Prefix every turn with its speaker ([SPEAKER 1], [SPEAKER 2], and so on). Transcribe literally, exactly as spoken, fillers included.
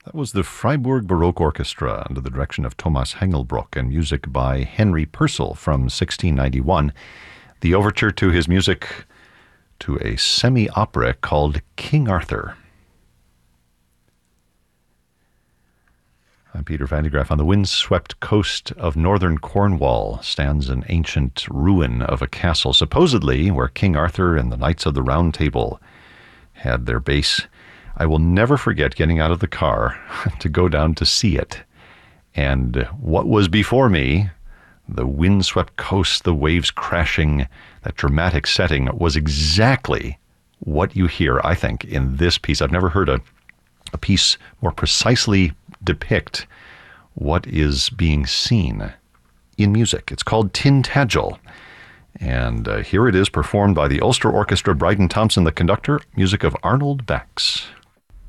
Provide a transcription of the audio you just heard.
[SPEAKER 1] That was the Freiburg Baroque Orchestra under the direction of Thomas Hengelbrock and music by Henry Purcell from sixteen ninety-one. The overture to his music to a semi-opera called King Arthur. I'm Peter Van de Graaff. On the windswept coast of northern Cornwall stands an ancient ruin of a castle, supposedly where King Arthur and the Knights of the Round Table had their base. I will never forget getting out of the car to go down to see it. And what was before me, the windswept coast, the waves crashing, that dramatic setting, was exactly what you hear, I think, in this piece. I've never heard a, a piece more precisely depict what is being seen in music. It's called Tintagel. And uh, here it is, performed by the Ulster Orchestra, Bryden Thompson, the conductor, music of Arnold Bax.